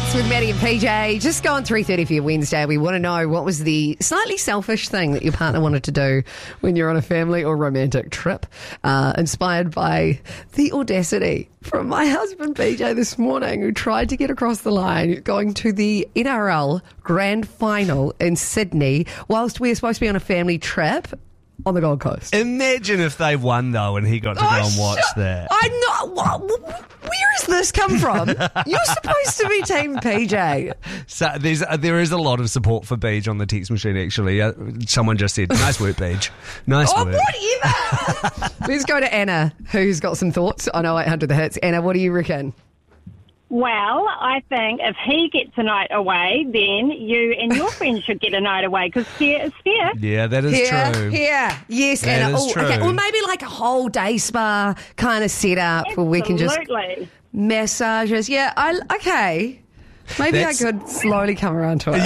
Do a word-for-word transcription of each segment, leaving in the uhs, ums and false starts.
Hits with Maddie and P J. Just going three thirty for your Wednesday. We want to know what was the slightly selfish thing that your partner wanted to do when you're on a family or romantic trip. Uh, inspired by the audacity from my husband P J this morning, who tried to get across the line going to the N R L Grand Final in Sydney whilst we're supposed to be on a family trip on the Gold Coast. Imagine if they won, though, and he got to oh, go and watch sh- that. I'm not... What, where has this come from? You're supposed to be Team P J. So there's, uh, there is a lot of support for Beej on the text machine, actually. Uh, someone just said, nice work, Beej. Nice oh, work. whatever. Let's go to Anna, who's got some thoughts on oh eight hundred The Hits. Anna, what do you reckon? Well, I think if he gets a night away, then you and your friends should get a night away, because fair is fair. Yeah, that is yeah, true. Yeah, yes, that Anna. is Oh, true. okay. Or maybe like a whole day spa kind of setup where we can just massages. Yeah, I okay. Maybe That's, I could slowly come around to it.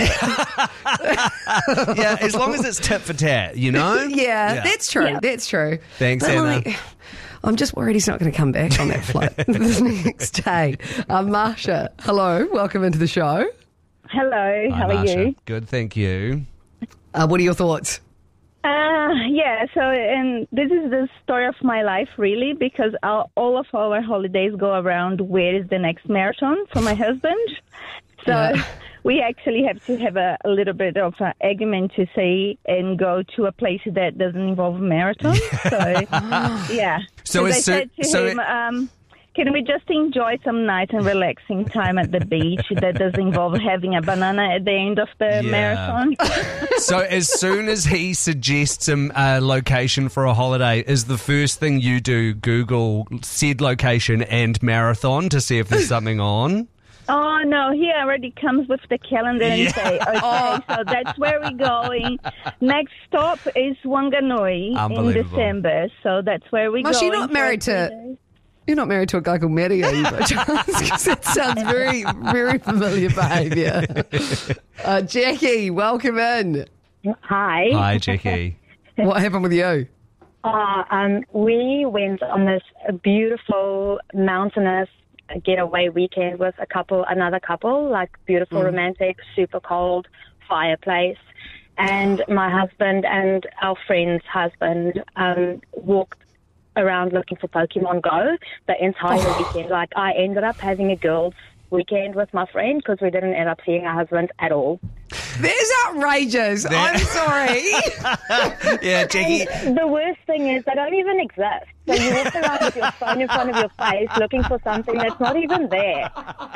Yeah, yeah, as long as it's tit for tat, you know? yeah, yeah, that's true. Yeah. That's true. Thanks, but Anna. Like, I'm just worried he's not going to come back on that flight the next day. Uh, Marsha, hello. Welcome into the show. Hello, Hi, how are Marsha. you? Good, thank you. Uh, what are your thoughts? Uh, yeah, so and this is the story of my life, really, because our, all of our holidays go around where is the next marathon for my husband. So Yeah. we actually have to have a, a little bit of an argument to say and go to a place that doesn't involve a marathon. So, yeah. So I it's so- said to so him, it- um, can we just enjoy some nice and relaxing time at the beach that does involve having a banana at the end of the Yeah. marathon? So as soon as he suggests a uh, location for a holiday, is the first thing you do Google said location and marathon to see if there's something on? Oh, no, he already comes with the calendar and Yeah. say, okay, so that's where we're going. Next stop is Wanganui in Unbelievable. December, so that's where we're Well, going. you're not for married three to- days. You're not married to a guy called Maddie, are you, by chance? Because that sounds very, very familiar behaviour. Uh, Jackie, welcome in. Hi. Hi, Jackie. What happened with you? Uh, um, we went on this beautiful mountainous getaway weekend with a couple, another couple, like beautiful, Mm. romantic, super cold fireplace. And my husband and our friend's husband um, walked around looking for Pokemon Go the entire Oh. weekend. Like, I ended up having a girls' weekend with my friend because we didn't end up seeing our husband at all. That is outrageous. I'm sorry. Yeah, Jackie. And the worst thing is they don't even exist. So you walk around with your phone in front of your face looking for something that's not even there.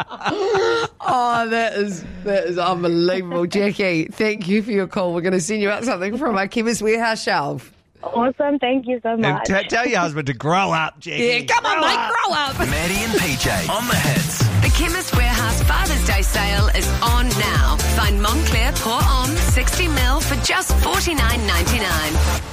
Oh, that is that is unbelievable. Jackie, thank you for your call. We're going to send you out something from our Chemist Warehouse shelf. Awesome. Thank you so And much. t- tell your husband to grow up, Jackie. Yeah, come on, mate, grow up. Maddie and P J on the hits. The Chemist Warehouse Father's Day sale is on now. Find Montclair Pour Homme sixty mil for just forty-nine ninety-nine.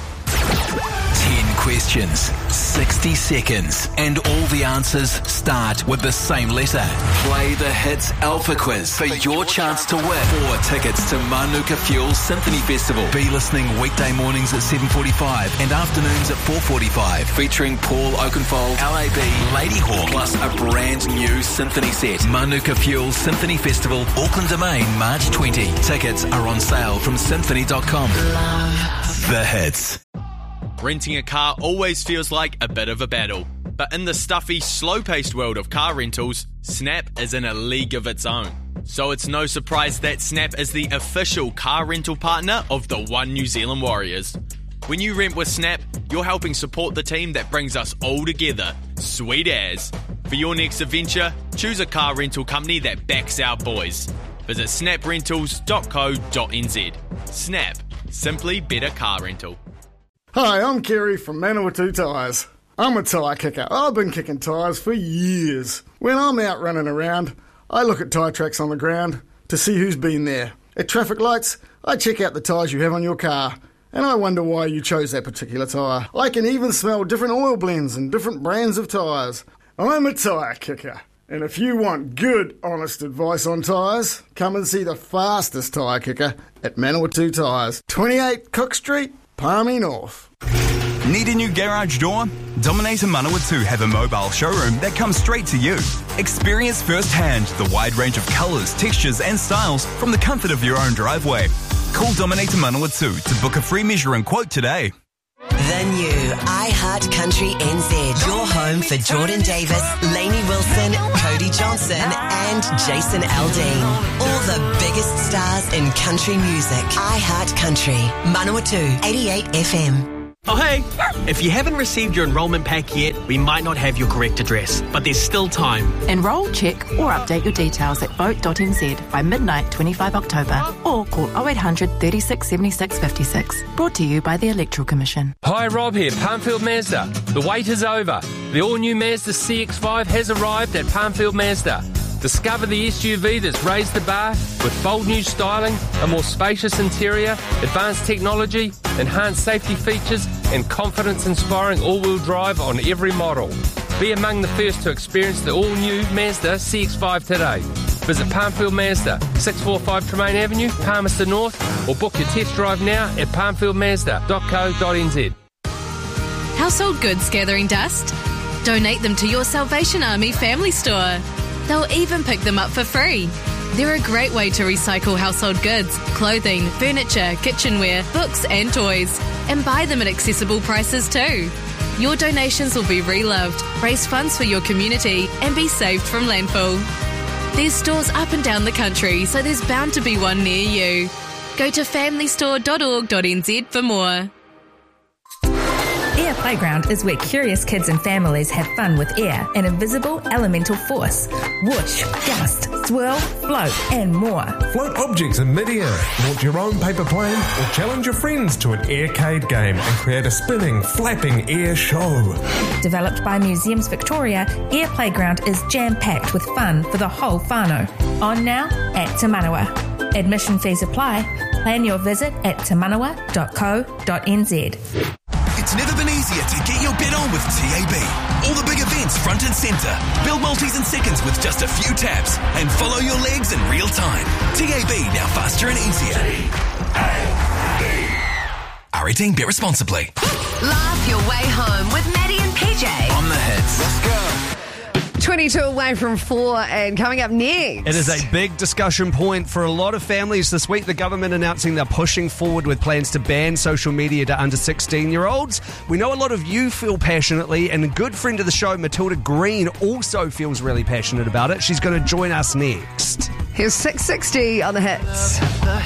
Ten questions, sixty seconds, and all the answers start with the same letter. Play the Hits Alpha Quiz for your chance to win four tickets to Manuka Fuel Symphony Festival. Be listening weekday mornings at seven forty-five and afternoons at four forty-five, featuring Paul Oakenfold, L A B, Lady Hawk, plus a brand new symphony set. Manuka Fuel Symphony Festival, Auckland Domain, March twentieth. Tickets are on sale from symphony dot com. The Hits. Renting a car always feels like a bit of a battle. But in the stuffy, slow-paced world of car rentals, Snap is in a league of its own. So it's no surprise that Snap is the official car rental partner of the One New Zealand Warriors. When you rent with Snap, you're helping support the team that brings us all together. Sweet as. For your next adventure, choose a car rental company that backs our boys. Visit snap rentals dot co dot n z. Snap. Simply better car rental. Hi, I'm Kerry from Manawatu Tyres. I'm a tyre kicker. I've been kicking tyres for years. When I'm out running around, I look at tyre tracks on the ground to see who's been there. At traffic lights, I check out the tyres you have on your car, and I wonder why you chose that particular tyre. I can even smell different oil blends and different brands of tyres. I'm a tyre kicker. And if you want good, honest advice on tyres, come and see the fastest tyre kicker at Manawatu Tyres, twenty-eight Cook Street, Palmy North. Need a new garage door? Dominator Manawatu have a mobile showroom that comes straight to you. Experience firsthand the wide range of colours, textures and styles from the comfort of your own driveway. Call Dominator Manawatu to book a free measure and quote today. The new iHeart Country N Z. Your home for Jordan Davis, Lainey Wilson, Cody Johnson and Jason Aldean. All the biggest stars in country music. iHeart Country. Manawatu, eighty-eight F M. Oh hey, if you haven't received your enrolment pack yet, we might not have your correct address, but there's still time. Enrol, check or update your details at vote dot n z by midnight twenty-fifth October or call oh eight hundred, thirty-six, seventy-six, fifty-six. Brought to you by the Electoral Commission. Hi, Rob here, Palmfield Mazda. The wait is over. The all-new Mazda C X five has arrived at Palmfield Mazda. Discover the S U V that's raised the bar with bold new styling, a more spacious interior, advanced technology, enhanced safety features and confidence-inspiring all-wheel drive on every model. Be among the first to experience the all-new Mazda C X five today. Visit Palmfield Mazda, six forty-five Tremaine Avenue, Palmerston North, or book your test drive now at palmfield mazda dot co dot n z. Household goods gathering dust? Donate them to your Salvation Army family store. They'll even pick them up for free. They're a great way to recycle household goods, clothing, furniture, kitchenware, books and toys, and buy them at accessible prices too. Your donations will be reloved, raise funds for your community and be saved from landfill. There's stores up and down the country, so there's bound to be one near you. Go to family store dot org dot n z for more. Air Playground is where curious kids and families have fun with air, an invisible elemental force. Whoosh, gust, swirl, float, and more. Float objects in mid-air, launch your own paper plane, or challenge your friends to an aircade game and create a spinning, flapping air show. Developed by Museums Victoria, Air Playground is jam-packed with fun for the whole whānau. On now at Te Manawa. Admission fees apply. Plan your visit at te manawa dot co dot n z. It's never been easier to get your bet on with T A B. All the big events front and centre. Build multis in seconds with just a few taps and follow your legs in real time. T A B now faster and easier. R eighteen, bet responsibly. Laugh your way home with Maddie and P J. On the hits. Let's go. twenty-two away from four, and coming up next. It is a big discussion point for a lot of families this week. The government announcing they're pushing forward with plans to ban social media to under sixteen-year-olds. We know a lot of you feel passionately, and a good friend of the show, Matilda Green, also feels really passionate about it. She's going to join us next. Here's six sixty on the hits.